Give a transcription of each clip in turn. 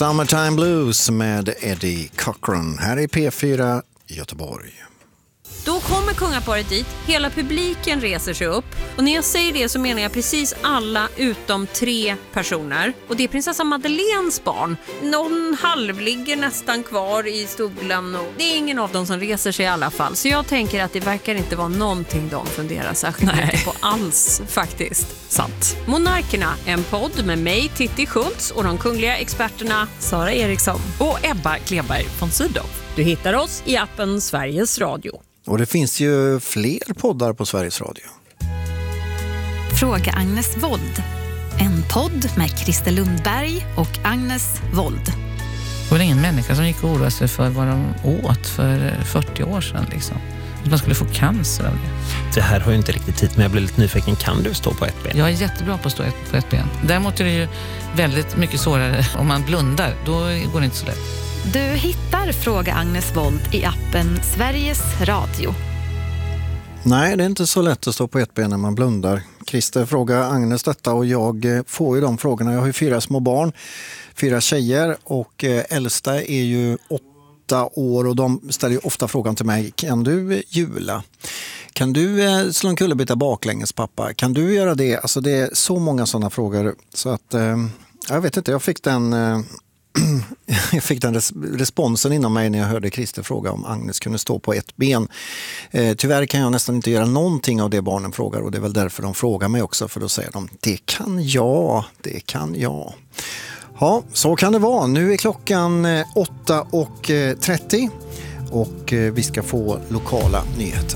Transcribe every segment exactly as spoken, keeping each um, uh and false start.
Summertime Blues med Eddie Cochran här i P fyra Göteborg. Då kommer kungaparet dit, hela publiken reser sig upp och när jag säger det så menar jag precis alla utom tre personer. Och det är prinsessa Madeleines barn. Någon halv ligger nästan kvar i stolen och det är ingen av dem som reser sig i alla fall. Så jag tänker att det verkar inte vara någonting de funderar särskilt mycket på alls faktiskt. Sant. Monarkerna, en podd med mig Titti Schultz och de kungliga experterna Sara Eriksson och Ebba Kleberg von Sydow. Du hittar oss i appen Sveriges Radio. Och det finns ju fler poddar på Sveriges Radio. Fråga Agnes Wold. En podd med Christer Lundberg och Agnes Wold. Det var ingen människa som gick och oroade sig för vad de åt för fyrtio år sedan. Liksom. Att man skulle få cancer av det. Det här har ju inte riktigt tid, men jag blir lite nyfiken. Kan du stå på ett ben? Jag är jättebra på att stå på ett ben. Däremot är det ju väldigt mycket svårare om man blundar. Då går det inte så lätt. Du hittar Fråga Agnes Wold i appen Sveriges Radio. Nej, det är inte så lätt att stå på ett ben när man blundar. Christer frågar Agnes detta och jag får ju de frågorna. Jag har ju fyra små barn, fyra tjejer och äldsta är ju åtta år och de ställer ju ofta frågan till mig: kan du jula? Kan du slå en kullerbytta baklänges, pappa? Kan du göra det? Alltså det är så många sådana frågor så att jag vet inte, jag fick den... Jag fick den res- responsen inom mig när jag hörde Christer fråga om Agnes kunde stå på ett ben. Eh, tyvärr kan jag nästan inte göra någonting av det barnen frågar och det är väl därför de frågar mig också, för då säger de: det kan jag, det kan jag. Ja, så kan det vara. Nu är klockan åtta och trettio och vi ska få lokala nyheter.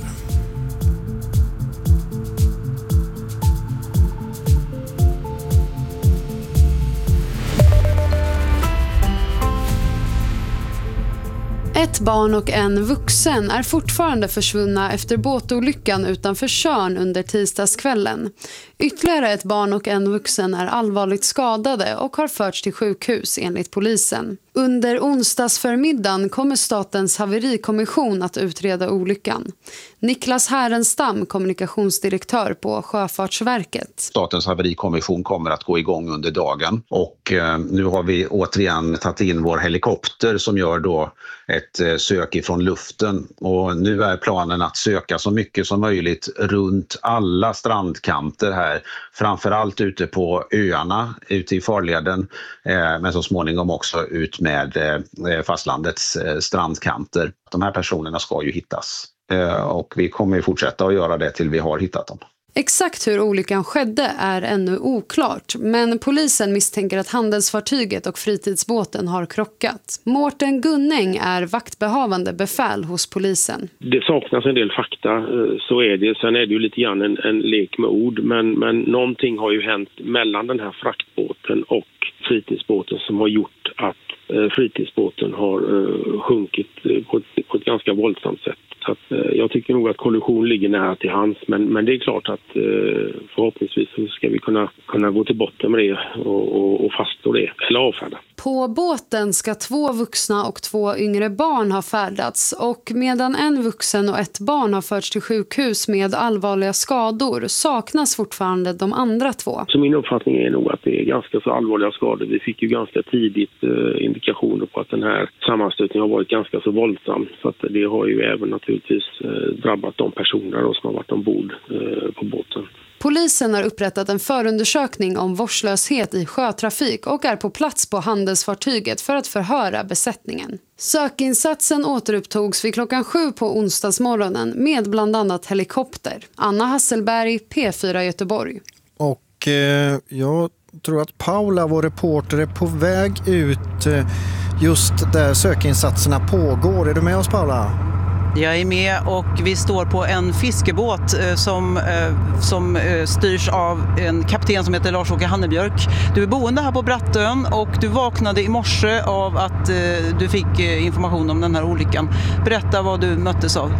Ett barn och en vuxen är fortfarande försvunna efter båtolyckan utanför Tjörn under tisdagskvällen. Ytterligare ett barn och en vuxen är allvarligt skadade och har förts till sjukhus enligt polisen. Under onsdagsförmiddagen kommer Statens haverikommission att utreda olyckan. Niklas Härenstam, kommunikationsdirektör på Sjöfartsverket. Statens haverikommission kommer att gå igång under dagen och eh, nu har vi återigen tagit in vår helikopter som gör då ett eh, sök ifrån luften. Och nu är planen att söka så mycket som möjligt runt alla strandkanter här. Framförallt ute på öarna, ute i farleden, eh, men så småningom också ut med eh, fastlandets eh, strandkanter. De här personerna ska ju hittas eh, och vi kommer ju fortsätta att göra det till vi har hittat dem. Exakt hur olyckan skedde är ännu oklart, men polisen misstänker att handelsfartyget och fritidsbåten har krockat. Mårten Gunning är vaktbehavande befäl hos polisen. Det saknas en del fakta, så är det. Sen är det ju lite grann en, en lek med ord, men, men någonting har ju hänt mellan den här fraktbåten och fritidsbåten som har gjort att eh, fritidsbåten har eh, sjunkit på ett, på ett ganska våldsamt sätt. Så att, eh, jag tycker nog att kollision ligger nära till hands, men, men det är klart att eh, förhoppningsvis så ska vi kunna, kunna gå till botten med det och, och, och fastslå det, eller avfärda. På båten ska två vuxna och två yngre barn ha färdats och medan en vuxen och ett barn har förts till sjukhus med allvarliga skador saknas fortfarande de andra två. Så min uppfattning är nog att det är ganska så allvarliga skador. Vi fick ju ganska tidigt eh, indikationer på att den här sammanstötningen har varit ganska så våldsam, så att det har ju även naturligtvis eh, drabbat de personer då, som har varit ombord eh, på båten. Polisen har upprättat en förundersökning om vårdslöshet i sjötrafik och är på plats på handelsfartyget för att förhöra besättningen. Sökinsatsen återupptogs vid klockan sju på onsdagsmorgonen med bland annat helikopter. Anna Hasselberg, P fyra Göteborg. Och eh, jag tror att Paula, vår reporter, är på väg ut eh, just där sökinsatserna pågår. Är du med oss, Paula? Jag är med och vi står på en fiskebåt eh, som, eh, som eh, styrs av en kapten som heter Lars-Åke Hannebjörk. Du är boende här på Brattön och du vaknade i morse av att eh, du fick eh, information om den här olyckan. Berätta vad du möttes av.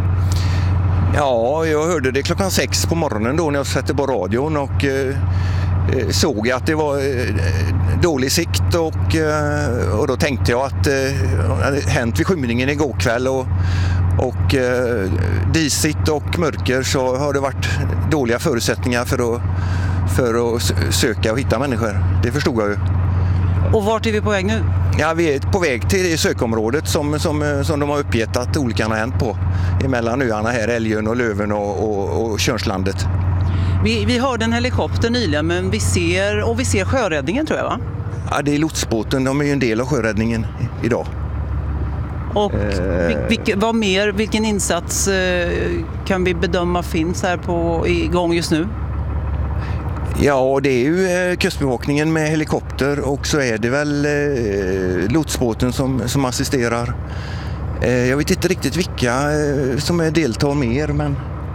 Ja, jag hörde det klockan sex på morgonen då när jag satte på radion och eh, såg att det var eh, dålig sikt och, eh, och då tänkte jag att eh, det hade hänt vid skymningen igår kväll och Och eh, disigt och mörker, så har det varit dåliga förutsättningar för att, för att söka och hitta människor. Det förstod jag ju. Och vart är vi på väg nu? Ja, vi är på väg till det sökområdet som, som, som de har uppgett att olyckan har hänt på. Emellan öarna här, Älgön och Löven och, och, och Tjörnslandet. Vi, vi hörde en helikopter nyligen, men vi ser, och vi ser sjöräddningen tror jag, va? Ja, det är lotsbåten. De är ju en del av sjöräddningen idag. Och vilk, vad mer, vilken insats eh, kan vi bedöma finns här på, igång just nu? Ja, det är ju eh, kustbevakningen med helikopter och så är det väl eh, lotsbåten som, som assisterar. Eh, jag vet inte riktigt vilka eh, som är deltar mer, men...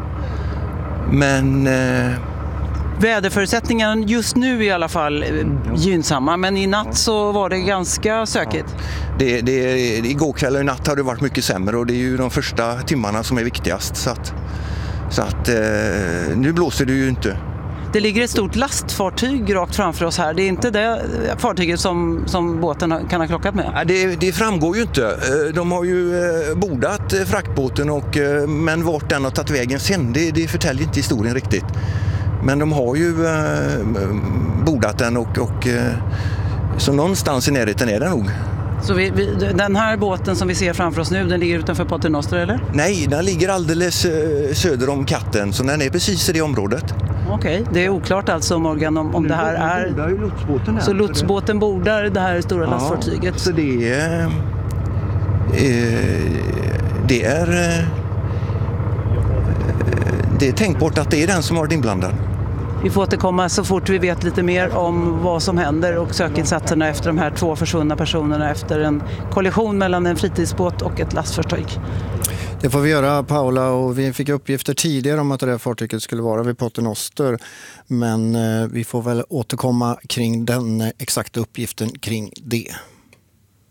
men eh... Väderförutsättningarna just nu är i alla fall gynnsamma, men i natt så var det ganska sökigt. Ja. Det, det, igår kväll och i natt har det varit mycket sämre och det är ju de första timmarna som är viktigast. Så att, så att eh, nu blåser det ju inte. Det ligger ett stort lastfartyg rakt framför oss här. Det är inte det fartyget som, som båten kan ha klockat med? Ja, det, det framgår ju inte. De har ju bordat fraktbåten, och, men vart den har tagit vägen sen, det, det förtäljer inte historien riktigt. Men de har ju eh, bordat den och, och eh, så någonstans i närheten är den nog. Så vi, vi, den här båten som vi ser framför oss nu, den ligger utanför Pater Noster, eller? Nej, den ligger alldeles eh, söder om Katten, så den är precis i det området. Okej, okay. Det är oklart alltså, Morgan, om, om det här är... Lotsbåten så lotsbåten bordar det här stora ja, lastfartyget? Så det är... Eh, det är... Eh, det är tänkbart att det är den som har varit inblandad. Vi får återkomma så fort vi vet lite mer om vad som händer och sökinsatserna efter de här två försvunna personerna efter en kollision mellan en fritidsbåt och ett lastfartyg. Det får vi göra, Paula, och vi fick uppgifter tidigare om att det där fartyget skulle vara vid Pater Noster, men vi får väl återkomma kring den exakta uppgiften kring det.